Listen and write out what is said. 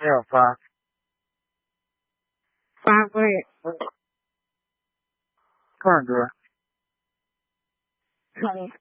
没有发。 发过唱歌。 可以。